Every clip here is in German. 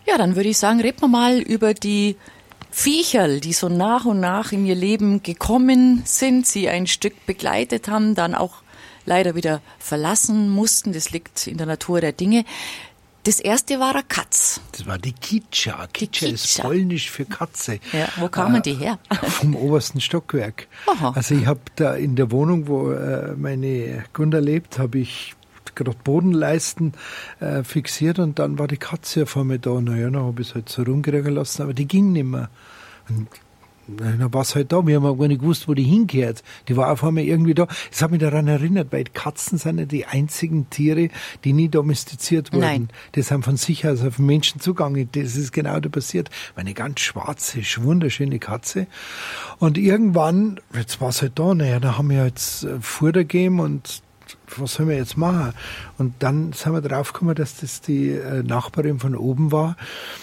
Ja, dann würde ich sagen, reden wir mal über die Viecherl, die so nach und nach in ihr Leben gekommen sind, sie ein Stück begleitet haben, dann auch leider wieder verlassen mussten. Das liegt in der Natur der Dinge. Das erste war eine Katz. Das war die Kitscha. Kitscha ist polnisch für Katze. Ja, wo kamen die her? Vom obersten Stockwerk. Aha. Also ich habe da in der Wohnung, wo meine Gunda lebt, habe ich gerade Bodenleisten fixiert und dann war die Katze vor mir da. Naja, dann habe ich es halt so rumkriegen lassen, aber die ging nicht mehr. Und dann war es halt da. Wir haben auch gar nicht gewusst, wo die hingehört. Die war auf einmal irgendwie da. Das hat mich daran erinnert, weil Katzen sind ja die einzigen Tiere, die nie domestiziert wurden. Nein. Die sind von sich aus auf den Menschen zugegangen. Das ist genau da passiert. Eine ganz schwarze, wunderschöne Katze. Und irgendwann, jetzt war es halt da, naja, da haben wir jetzt Futter gegeben und was sollen wir jetzt machen? Und dann sind wir draufgekommen, dass das die Nachbarin von oben war.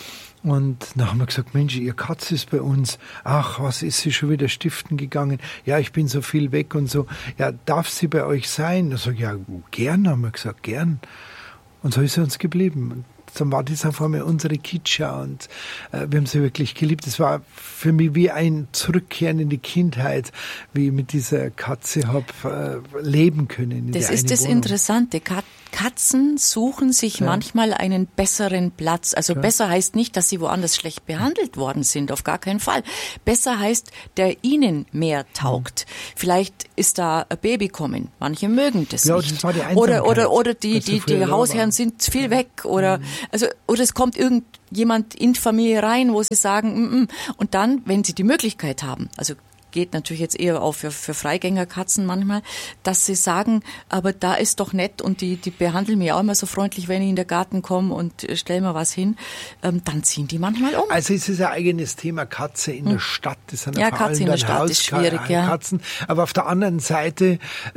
Und dann haben wir gesagt, Mensch, ihr Katze ist bei uns. Ach, was ist sie schon wieder stiften gegangen? Ja, ich bin so viel weg und so. Ja, darf sie bei euch sein? Da sag ich, ja, gern, haben wir gesagt, gern. Und so ist sie uns geblieben. Und dann war das auf einmal unsere Kitscha und wir haben sie wirklich geliebt. Es war für mich wie ein Zurückkehren in die Kindheit, wie ich mit dieser Katze habe leben können. Das ist das Interessante. Katzen suchen sich manchmal einen besseren Platz. Also besser heißt nicht, dass sie woanders schlecht behandelt worden sind, auf gar keinen Fall. Besser heißt, der ihnen mehr taugt. Vielleicht ist da ein Baby kommen. Manche mögen das nicht. Das war die Einsamkeit. Oder die Hausherren sind viel weg oder es kommt irgendjemand in die Familie rein, wo sie sagen, und dann, wenn sie die Möglichkeit haben, also geht natürlich jetzt eher auch für Freigängerkatzen manchmal, dass sie sagen, aber da ist doch nett und die behandeln mich auch immer so freundlich, wenn ich in den Garten komme und stell mir was hin, dann ziehen die manchmal um. Also es ist ein eigenes Thema, Katze in der Stadt. Das sind ja, Katze in der Stadt ist schwierig, ja. Katzen. Aber auf der anderen Seite,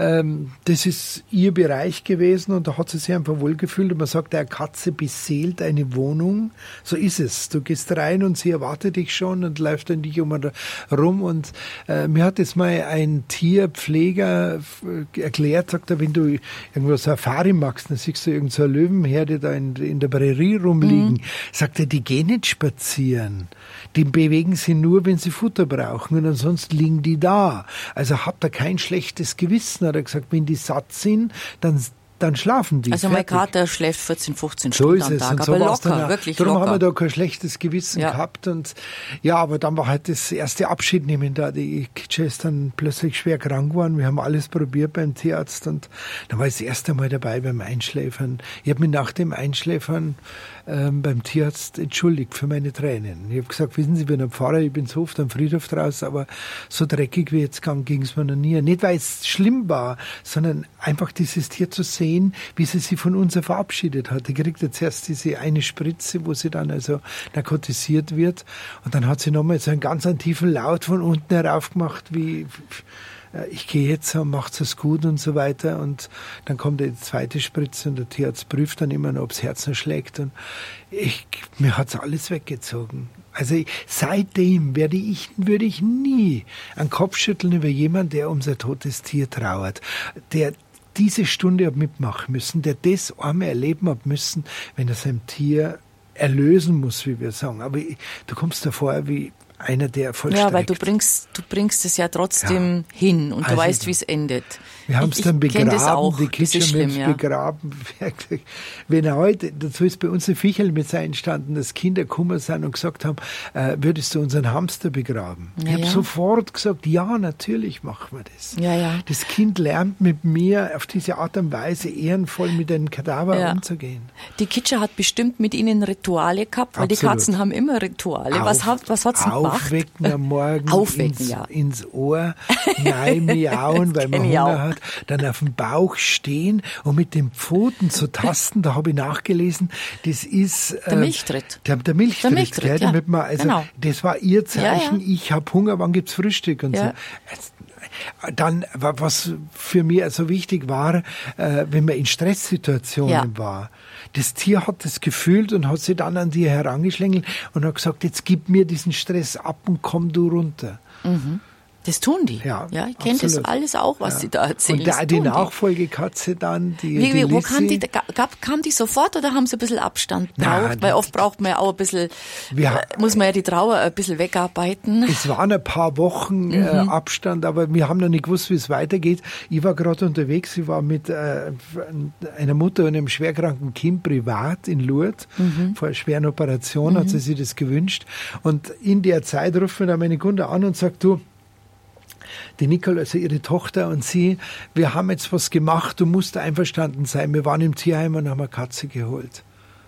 das ist ihr Bereich gewesen und da hat sie sich einfach wohlgefühlt und man sagt, eine Katze beseelt eine Wohnung. So ist es. Du gehst rein und sie erwartet dich schon und läuft dann dich rum und mir hat jetzt mal ein Tierpfleger erklärt, sagt er, wenn du irgendwo Safari machst, dann siehst du irgend so eine Löwenherde da in der Prärie rumliegen. Sagt er, die gehen nicht spazieren. Die bewegen sich nur, wenn sie Futter brauchen und ansonsten liegen die da. Also habt ihr kein schlechtes Gewissen, hat er gesagt, wenn die satt sind, dann schlafen die. Also mein Kater schläft 14, 15 Stunden am Tag, aber locker, wirklich locker. Darum haben wir da kein schlechtes Gewissen gehabt. Und ja, aber dann war halt das erste Abschiednehmen da. Die Kitscha ist dann plötzlich schwer krank geworden. Wir haben alles probiert beim Tierarzt und dann war ich das erste Mal dabei beim Einschläfern. Ich habe mich nach dem Einschläfern beim Tierarzt entschuldigt für meine Tränen. Ich habe gesagt, wissen Sie, ich bin ein Pfarrer, ich bin so oft am Friedhof draus, aber so dreckig wie jetzt ging es mir noch nie. Nicht, weil es schlimm war, sondern einfach dieses Tier zu sehen, wie sie sich von uns verabschiedet hat. Die kriegt jetzt erst diese eine Spritze, wo sie dann also narkotisiert wird. Und dann hat sie nochmal so einen ganz tiefen Laut von unten herauf gemacht, wie ich gehe jetzt und macht es gut und so weiter. Und dann kommt die zweite Spritze und der Tierarzt prüft dann immer noch, ob das Herz noch schlägt. Und mir hat es alles weggezogen. Also seitdem würde ich nie einen Kopf schütteln über jemanden, der um sein totes Tier trauert, der diese Stunde hat mitmachen müssen, der das einmal erleben hat müssen, wenn er sein Tier erlösen muss, wie wir sagen. Aber du kommst davor wie einer, der vollstreckt. Ja, weil du bringst es ja trotzdem hin und du weißt, wie es endet. Wir haben es dann begraben, das auch. die Kitscha haben es begraben. Wenn er heute, dazu ist bei uns ein Viecherl mit entstanden, dass Kinder gekommen sind und gesagt haben, würdest du unseren Hamster begraben? Ich habe sofort gesagt, ja, natürlich machen wir das. Ja. Das Kind lernt mit mir auf diese Art und Weise ehrenvoll mit einem Kadaver umzugehen. Die Kitscha hat bestimmt mit ihnen Rituale gehabt, weil die Katzen haben immer Rituale. Was hat's denn gemacht? Aufwecken am Morgen, ins Ohr, miauen, weil man Hunger hat, dann auf dem Bauch stehen und mit den Pfoten zu tasten, da habe ich nachgelesen, das ist der Milchtritt. Der Milchtritt, gell, damit man, also genau. Das war ihr Zeichen, ich habe Hunger, wann gibt's Frühstück und so. Dann, was für mich also wichtig war, wenn man in Stresssituationen war, das Tier hat das gefühlt und hat sich dann an dir herangeschlängelt und hat gesagt, jetzt gib mir diesen Stress ab und komm du runter. Das tun die. Ja, ich kenne das alles auch, was sie da erzählen. Und die Nachfolgekatze dann, die wo kam die? Kam die sofort oder haben sie ein bisschen Abstand gebraucht? Weil oft braucht man ja auch ein bisschen, muss man ja die Trauer ein bisschen wegarbeiten. Es waren ein paar Wochen Abstand, aber wir haben noch nicht gewusst, wie es weitergeht. Ich war gerade unterwegs, ich war mit einer Mutter und einem schwerkranken Kind privat in Lourdes, vor einer schweren Operation, hat sie sich das gewünscht. Und in der Zeit ruft mir dann meine Kunde an und sagt, du, die Nicole, also ihre Tochter und sie, wir haben jetzt was gemacht, du musst einverstanden sein. Wir waren im Tierheim und haben eine Katze geholt.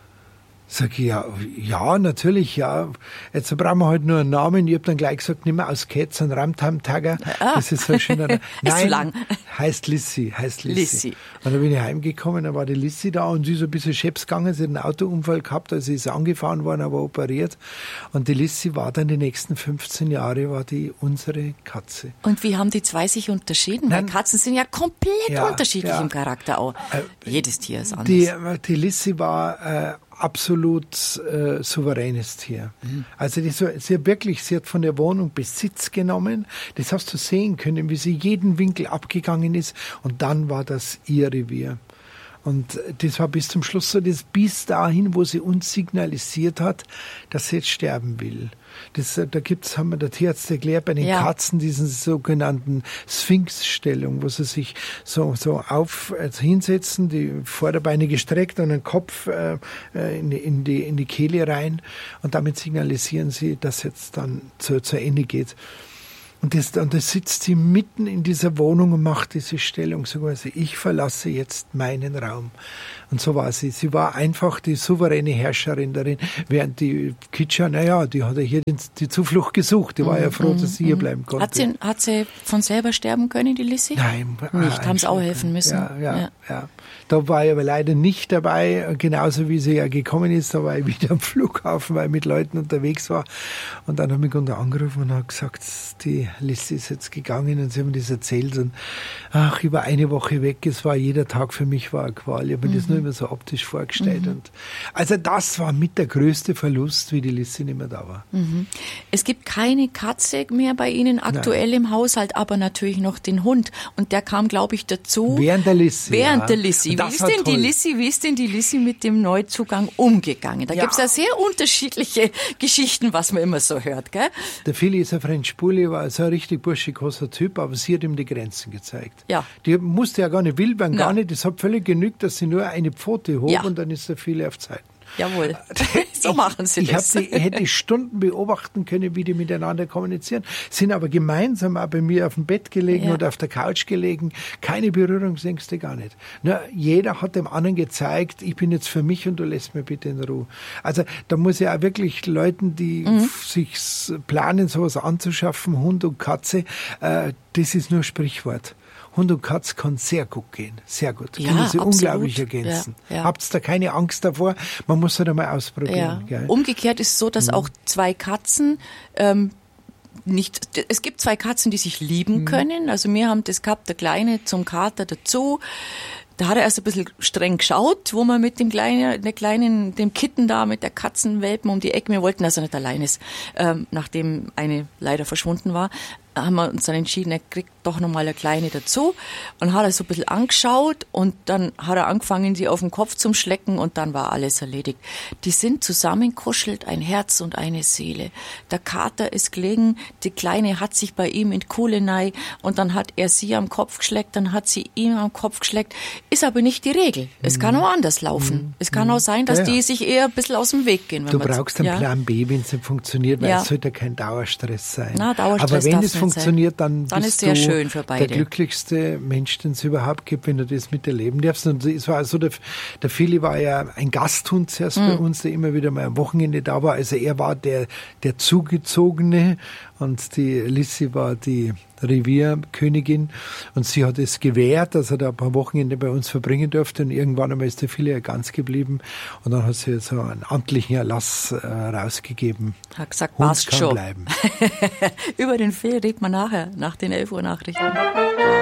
Sag ich, ja, natürlich, ja. Jetzt brauchen wir halt nur einen Namen. Ich habe dann gleich gesagt, nicht mehr aus Cat, sondern Ramtam-Tagger. Das ist so ein schöner Name. Nein, ist zu lang. Heißt Lissi. Und dann bin ich heimgekommen, dann war die Lissi da und sie ist ein bisschen scheps gegangen. Sie hat einen Autounfall gehabt, also sie ist angefahren worden, aber operiert. Und die Lissi war dann die nächsten 15 Jahre, war die unsere Katze. Und wie haben die zwei sich unterschieden? Weil Katzen sind ja komplett unterschiedlich im Charakter auch. Jedes Tier ist anders. Die Lissi war absolut souveränes Tier. Also sie hat von der Wohnung Besitz genommen. Das hast du sehen können, wie sie jeden Winkel abgegangen ist. Und dann war das ihr Revier. Und das war bis zum Schluss so, das bis dahin, wo sie uns signalisiert hat, dass sie jetzt sterben will. Haben wir der Tierarzt erklärt, bei den Katzen diesen sogenannten Sphinx-Stellung, wo sie sich so hinsetzen, die Vorderbeine gestreckt und den Kopf in die Kehle rein und damit signalisieren sie, dass jetzt dann zu Ende geht. Und das sitzt sie mitten in dieser Wohnung und macht diese Stellung. So quasi, ich verlasse jetzt meinen Raum. Und so war sie. Sie war einfach die souveräne Herrscherin darin. Während die Kitscha, die hat ja hier die Zuflucht gesucht. Die war ja froh, dass sie hier bleiben konnte. Hat sie von selber sterben können, die Lissi? Nein. Nicht, haben sie auch helfen müssen. Ja. Da war ich aber leider nicht dabei, genauso wie sie ja gekommen ist. Da war ich wieder am Flughafen, weil ich mit Leuten unterwegs war. Und dann habe ich Gunter angerufen und habe gesagt, die Lissi ist jetzt gegangen und sie haben das erzählt. Und ich war eine Woche weg, jeder Tag für mich war eine Qual. Ich habe mir das nur immer so optisch vorgestellt. Und also das war mit der größte Verlust, wie die Lissi nicht mehr da war. Es gibt keine Katze mehr bei Ihnen aktuell im Haushalt, aber natürlich noch den Hund. Und der kam, glaube ich, dazu. Während der Lissi. Wie ist denn die Lissi mit dem Neuzugang umgegangen? Da gibt's ja sehr unterschiedliche Geschichten, was man immer so hört, gell? Der Fili ist ein French Bully, war so ein richtig burschikoser Typ, aber sie hat ihm die Grenzen gezeigt. Ja. Die musste ja gar nicht wild werden, gar nicht. Das hat völlig genügt, dass sie nur eine Pfote hob und dann ist der Fili auf Zeiten. Jawohl, so machen sie das. Ich hätte Stunden beobachten können, wie die miteinander kommunizieren, sind aber gemeinsam auch bei mir auf dem Bett gelegen oder auf der Couch gelegen. Keine Berührungsängste, gar nicht. Nur jeder hat dem anderen gezeigt, ich bin jetzt für mich und du lässt mir bitte in Ruhe. Also da muss ich auch wirklich Leuten, die sich planen, sowas anzuschaffen, Hund und Katze, das ist nur Sprichwort. Hund und Katz kann sehr gut gehen, sehr gut. Ja, können sie absolut. unglaublich ergänzen. Habt da keine Angst davor, man muss es einmal ausprobieren. Ja. Umgekehrt ist es so, dass auch zwei Katzen es gibt zwei Katzen, die sich lieben können. Also wir haben das gehabt, der Kleine zum Kater dazu. Da hat er erst ein bisschen streng geschaut, wo man mit dem dem Kitten da, mit der Katzenwelpen um die Ecke, wir wollten, dass er nicht allein ist, nachdem eine leider verschwunden war, haben wir uns dann entschieden, er kriegt doch nochmal eine Kleine dazu und hat er so ein bisschen angeschaut und dann hat er angefangen, sie auf den Kopf zu schlecken und dann war alles erledigt. Die sind zusammenkuschelt, ein Herz und eine Seele. Der Kater ist gelegen, die Kleine hat sich bei ihm in die Kuhle rein und dann hat er sie am Kopf geschleckt, dann hat sie ihn am Kopf geschleckt. Ist aber nicht die Regel. Es kann auch anders laufen. Es kann auch sein, dass die sich eher ein bisschen aus dem Weg gehen. Du brauchst einen Plan B, wenn es nicht funktioniert, weil es sollte kein Dauerstress sein. Aber wenn es funktioniert, dann bist du schön für beide. Der glücklichste Mensch, den es überhaupt gibt, wenn du das miterleben darfst. Und es war so, der Fili war ja ein Gasthund zuerst bei uns, der immer wieder mal am Wochenende da war. Also er war der Zugezogene und die Lissi war die Revierkönigin und sie hat es gewährt, dass er da ein paar Wochenende bei uns verbringen durfte und irgendwann einmal ist der Fili ja ganz geblieben und dann hat sie so einen amtlichen Erlass rausgegeben. Hat gesagt, Hund passt kann schon. Bleiben. Über den Fili redet man nachher, nach den 11 Uhr Nachrichten.